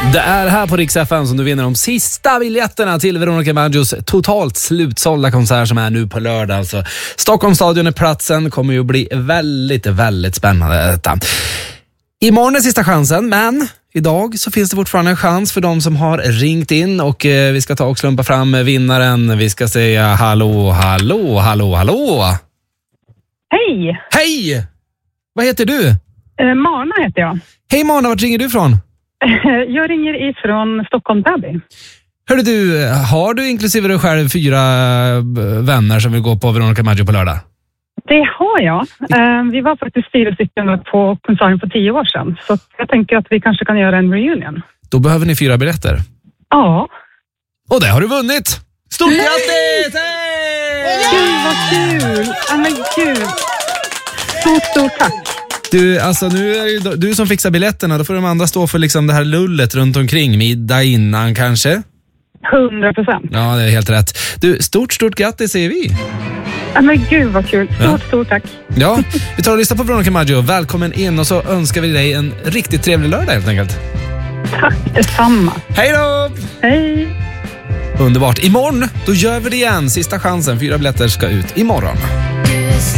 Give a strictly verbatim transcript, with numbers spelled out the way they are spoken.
Det är här på Rix F M som du vinner de sista biljetterna till Veronica Maggios totalt slutsålda konsert som är nu på lördag. Alltså, Stockholmsstadion är platsen, kommer ju bli väldigt, väldigt spännande detta. Imorgon är sista chansen, men idag så finns det fortfarande en chans för de som har ringt in och eh, vi ska ta och slumpa fram vinnaren. Vi ska säga hallå, hallå, hallå, hallå. Hej! Hej! Vad heter du? Eh, Marna heter jag. Hej Marna, vart ringer du ifrån? Jag ringer ifrån Stockholm Täby. Hörru du, har du inklusive dig själv fyra vänner som vill gå på Veronica Maggio på lördag? Det har jag. Vi var faktiskt fyra stycken på konserten för tio år sedan. Så jag tänker att vi kanske kan göra en reunion. Då behöver ni fyra biljetter. Ja. Och det har du vunnit! Stort grattis! Hej! Gud vad kul! Ja men gud. Stort, stort tack. Du, alltså nu är det du som fixar biljetterna. Då får de andra stå för liksom det här lullet runt omkring. Middag innan kanske? Hundra procent. Ja, det är helt rätt. Du, stort, stort grattis säger vi. Ja men gud vad kul. Stort, ja. stort tack. Ja, vi tar och lyssnar på Veronica Maggio. Välkommen in och så önskar vi dig en riktigt trevlig lördag helt enkelt. Tack, detsamma. Hej då! Hej! Underbart. Imorgon, då gör vi det igen. Sista chansen. Fyra biljetter ska ut imorgon.